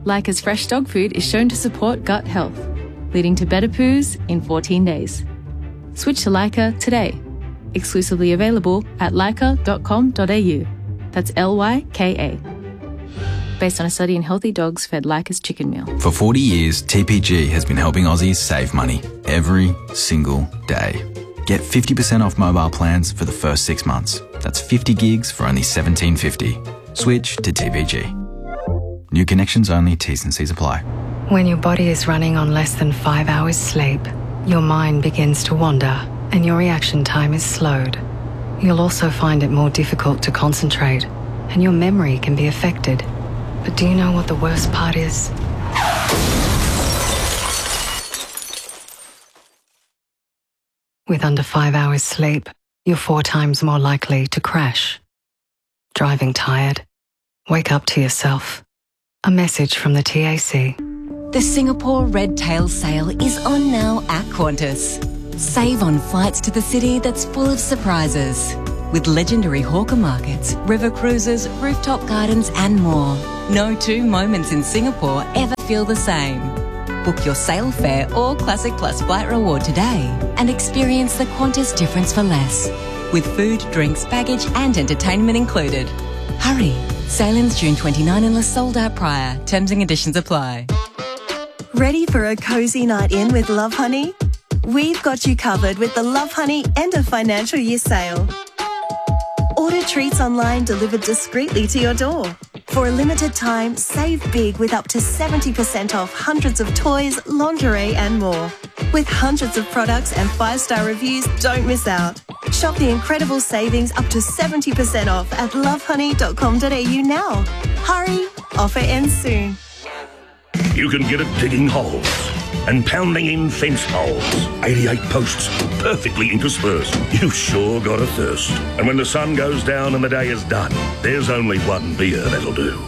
Leica's fresh dog food is shown to support gut health, leading to better poos in 14 days. Switch to Leica today. Exclusively available at leica.com.au. That's Lyka. Based on a study in healthy dogs fed Leica's chicken meal. For 40 years, TPG has been helping Aussies save money every single day. Get 50% off mobile plans for the first 6 months. That's 50 gigs for only $17.50. Switch to TPG. New connections only, T's and C's apply. When your body is running on less than 5 hours sleep, your mind begins to wander and your reaction time is slowed. You'll also find it more difficult to concentrate and your memory can be affected. But do you know what the worst part is? With under 5 hours sleep, you're 4 times more likely to crash. Driving tired? Wake up to yourself. A message from the TAC. The Singapore Red Tail Sale is on now at Qantas. Save on flights to the city that's full of surprises. With legendary hawker markets, river cruises, rooftop gardens and more. No two moments in Singapore ever feel the same. Book your sale fare or Classic Plus flight reward today and experience the Qantas difference for less. With food, drinks, baggage and entertainment included. Hurry! Sale ends June 29 unless sold out prior. Terms and conditions apply. Ready for a cosy night in with Love Honey? We've got you covered with the Love Honey End of Financial Year sale. Order treats online delivered discreetly to your door. For a limited time, save big with up to 70% off hundreds of toys, lingerie and more. With hundreds of products and 5-star reviews, don't miss out. Shop the incredible savings up to 70% off at lovehoney.com.au now. Hurry, offer ends soon. You can get it digging holes and pounding in fence holes. 88 posts, perfectly interspersed. You've sure got a thirst. And when the sun goes down and the day is done, there's only one beer that'll do.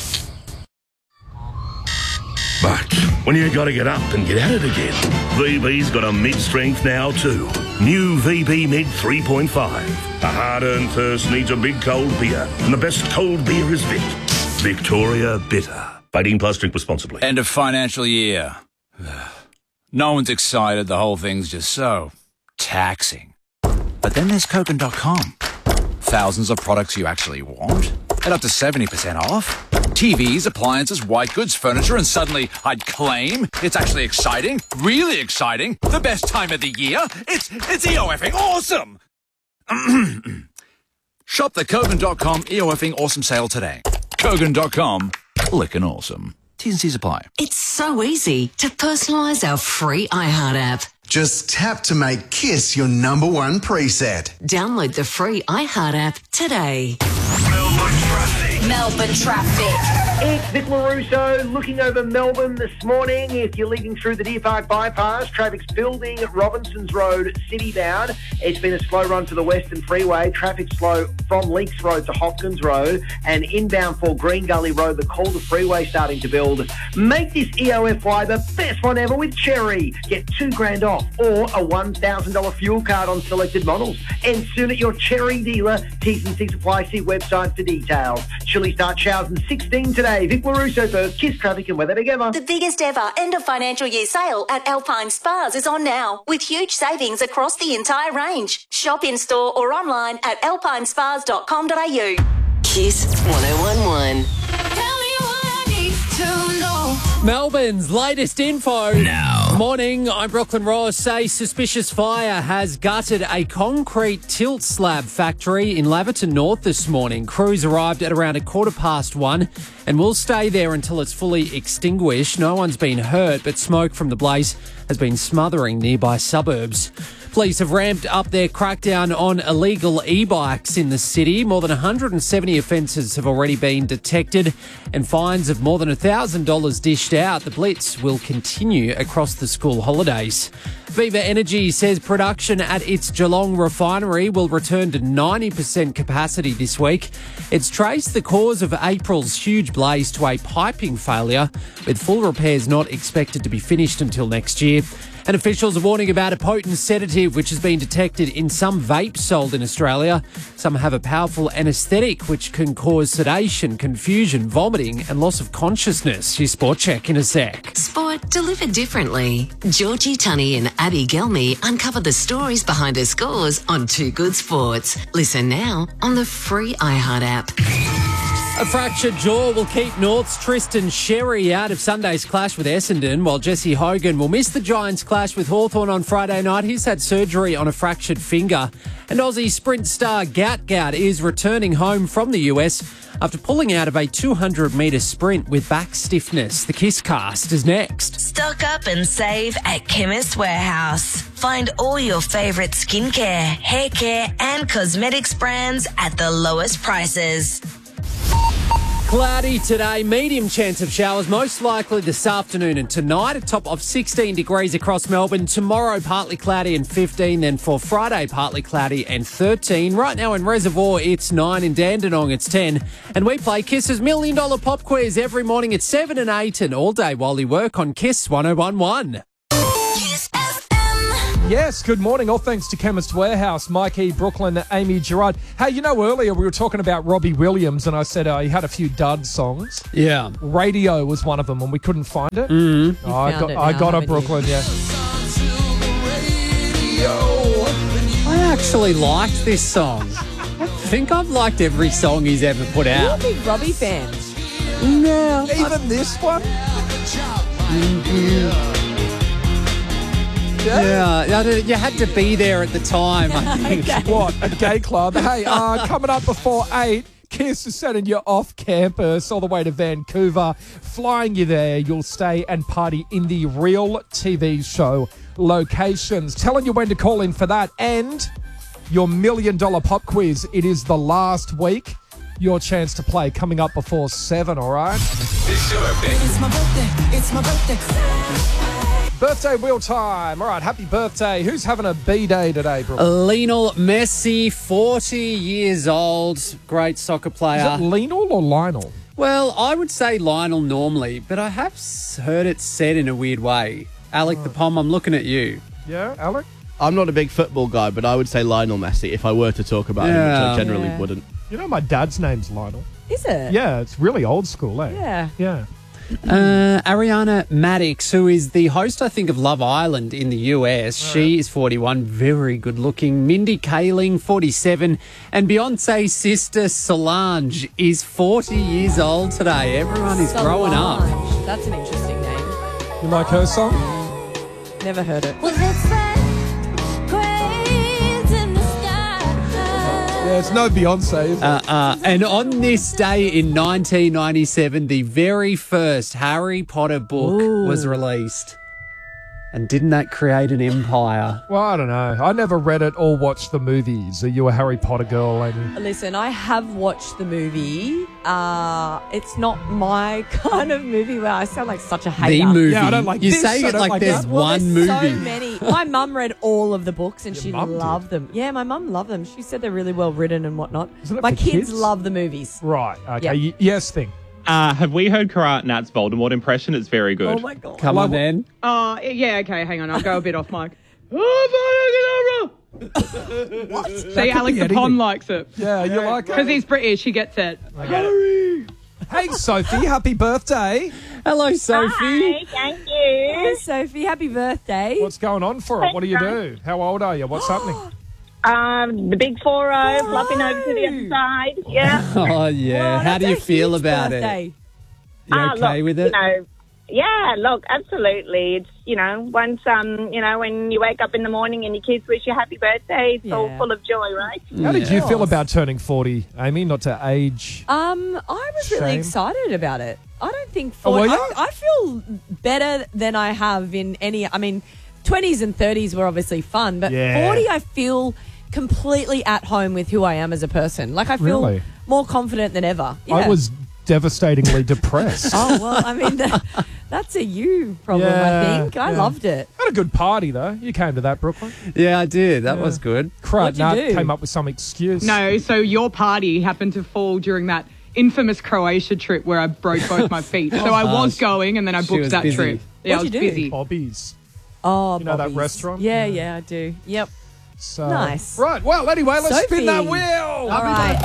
But when you got to get up and get at it again, VB's got a mid-strength now too. New VB Mid 3.5. A hard-earned thirst needs a big cold beer, and the best cold beer is Vic. Victoria Bitter. 18 plus, drink responsibly. End of financial year. No one's excited. The whole thing's just so taxing. But then there's Kogan.com. Thousands of products you actually want at up to 70% off. TVs, appliances, white goods, furniture, and suddenly I'd claim it's actually exciting, really exciting, the best time of the year. It's EOFing awesome. Shop the Kogan.com EOFing awesome sale today. Kogan.com, clickin' awesome. T's and C's apply. It's so easy to personalise our free iHeart app. Just tap to make Kiss your #1 preset. Download the free iHeart app today. Melbourne traffic. It's Vic LaRusso looking over Melbourne this morning. If you're leaving through the Deer Park bypass, traffic's building at Robinsons Road, city-bound. It's been a slow run to the Western Freeway. Traffic slow from Leaks Road to Hopkins Road, and inbound for Green Gully Road, the Calder Freeway starting to build. Make this EOFY the best one ever with Cherry. Get $2,000 off or a $1,000 fuel card on selected models. And soon at your Cherry dealer. T's and C's apply. See website for details. Chilly start showers and 16 today. Vic LaRusso for Kiss Traffic and Weather together. The biggest ever end of financial year sale at Alpine Spas is on now, with huge savings across the entire range. Shop in store or online at alpinespas.com.au. Kiss 1011. Melbourne's latest info. Now. Morning, I'm Brooklyn Ross. A suspicious fire has gutted a concrete tilt slab factory in Laverton North this morning. Crews arrived at around 1:15 and will stay there until it's fully extinguished. No one's been hurt, but smoke from the blaze has been smothering nearby suburbs. Police have ramped up their crackdown on illegal e-bikes in the city. More than 170 offences have already been detected and fines of more than $1,000 dished out. The blitz will continue across the school holidays. Viva Energy says production at its Geelong refinery will return to 90% capacity this week. It's traced the cause of April's huge blaze to a piping failure, with full repairs not expected to be finished until next year. And officials are warning about a potent sedative which has been detected in some vapes sold in Australia. Some have a powerful anaesthetic which can cause sedation, confusion, vomiting and loss of consciousness. Your Sport Check in a sec. Sport delivered differently. Georgie Tunney and Abby Gelmy uncover the stories behind her scores on Too Good Sports. Listen now on the free iHeart app. A fractured jaw will keep North's Tristan Sherry out of Sunday's clash with Essendon, while Jesse Hogan will miss the Giants' clash with Hawthorn on Friday night. He's had surgery on a fractured finger. And Aussie sprint star Gout is returning home from the US after pulling out of a 200-metre sprint with back stiffness. The Kiss Cast is next. Stock up and save at Chemist Warehouse. Find all your favourite skincare, hair care and cosmetics brands at the lowest prices. Cloudy today, medium chance of showers, most likely this afternoon and tonight. A top of 16 degrees across Melbourne. Tomorrow, partly cloudy and 15. Then for Friday, partly cloudy and 13. Right now in Reservoir, it's 9. In Dandenong, it's 10. And we play Kiss's $1 Million Pop Quiz every morning at 7 and 8 and all day while you work on Kiss 101.1. Yes, good morning. All thanks to Chemist Warehouse, Mike E. Brooklyn, Amy Gerard. Hey, you know, earlier we were talking about Robbie Williams and I said he had a few dud songs. Yeah. Radio was one of them and we couldn't find it. Mm-hmm. I got it, Brooklyn, yeah. I actually liked this song. I think I've liked every song he's ever put out. You're a big Robbie fan. No. Even this one? Yeah, you had to be there at the time, I think. Okay. What, a gay club? Hey, coming up before 8, Kiss is sending you off campus all the way to Vancouver. Flying you there, you'll stay and party in the Real TV show locations. Telling you when to call in for that. And your $1 Million Pop Quiz. It is the last week. Your chance to play coming up before 7, all right? It's your birthday. It's my birthday. It's my birthday. Birthday wheel time. All right, happy birthday. Who's having a B-day today, bro? Lionel Messi, 40 years old, great soccer player. Is it Lionel or Lionel? Well, I would say Lionel normally, but I have heard it said in a weird way. Alec the Pom, I'm looking at you. Yeah, Alec? I'm not a big football guy, but I would say Lionel Messi if I were to talk about him, which I generally wouldn't. You know, my dad's name's Lionel. Is it? Yeah, it's really old school, eh? Yeah. Yeah. Ariana Madix, who is the host, I think, of Love Island in the US. She is 41, very good looking. Mindy Kaling, 47. And Beyonce's sister, Solange, is 40 years old today. Everyone is growing up. That's an interesting name. You like her song? Never heard it. Yeah, it's no Beyonce, is it? And on this day in 1997, the very first Harry Potter book was released. And didn't that create an empire? Well, I don't know. I never read it or watched the movies. Are you a Harry Potter girl, Amy? Listen, I have watched the movie. It's not my kind of movie where I sound like such a hater. The movie. Yeah, I don't like you this, say I it don't like like there's that. one there's movie. so many. My mum read all of the books and Your she mum loved them. Yeah, my mum loved them. She said they're really well written and whatnot. Isn't it My for kids kids? love the movies. Right. Okay. Yeah. Yes, thing. Have we heard Karat Nat's Voldemort impression? It's very good. Oh my God. Come on, then. Yeah, okay, hang on. I'll go a bit off mic. What? See, Alex the Pond likes it. Yeah, you like it? Because he's British, he gets it. Harry! Hey, Sophie, happy birthday. Hello, Sophie. Hi, thank you. Hi, Sophie. Happy birthday. What's going on for it? What do you do? How old are you? What's happening? The big 4-0, flopping over to the other side. Yeah. Oh, yeah. How do you feel about it? You okay with it? You know, yeah, look, absolutely. It's, once, when you wake up in the morning and your kids wish you happy birthday, it's all full of joy, right? How did you feel about turning 40, Amy? Not to age. I was really excited about it. I don't think 40. Oh, were you? I feel better than I have in any. I mean, 20s and 30s were obviously fun, but 40, I feel completely at home with who I am as a person. Like, I feel more confident than ever. Yeah. I was devastatingly depressed. Oh, well, I mean, That's a you problem, I think. I loved it. Had a good party, though. You came to that, Brooklyn. Yeah, I did. That was good. Crud Nut came up with some excuse. No, so your party happened to fall during that infamous Croatia trip where I broke both my feet. So I was going and then I booked that trip. Yeah, I was busy. Bobby's. Oh, You know that restaurant? Yeah, I do. Yep. So, Nice. Right, well, anyway, let's spin that Sophie. wheel. All right.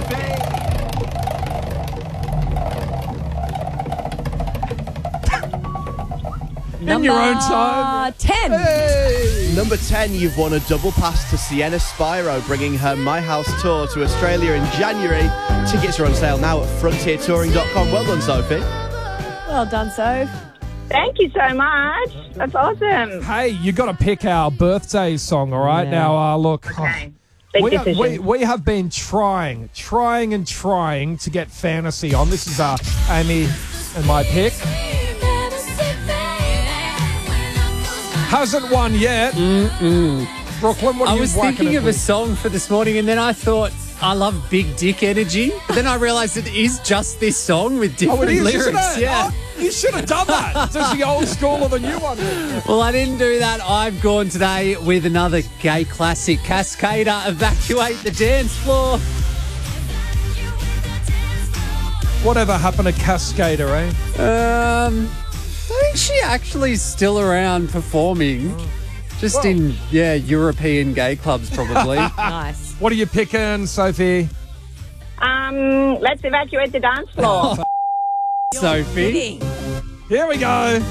In your own time. 10. Number 10, you've won a double pass to Sienna Spyro, bringing her My House tour to Australia in January. Tickets are on sale now at frontiertouring.com. Well done, Sophie. Well done, Soph. Thank you so much. That's awesome. Hey, you got to pick our birthday song, all right? Yeah. Now, look. Okay. Big decision. We have been trying to get Fantasy on. This is Amy and my pick. Hasn't won yet. Brooklyn, what are I you was whacking thinking it of a with? song for this morning, and then I thought, I love Big Dick Energy. But then I realised it is just this song with different Oh, it is, lyrics. isn't it? Yeah. Oh, you should have done that. Does the old school or the new one? Well, I didn't do that. I've gone today with another gay classic, Cascader, Evacuate the Dance Floor. Whatever happened to Cascader, eh? I think she actually is still around performing. Just in, European gay clubs probably. Nice. What are you picking, Sophie? Let's evacuate the dance floor. Sophie. Here we go.